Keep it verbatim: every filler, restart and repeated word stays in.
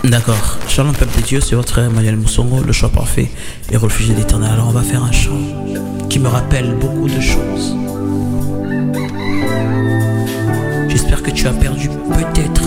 D'accord. Shalom peuple de Dieu, c'est votre frère Emmanuel Moussongo, le choix parfait et refuge de l'éternel. Alors on va faire un chant qui me rappelle beaucoup de choses. J'espère que tu as perdu peut-être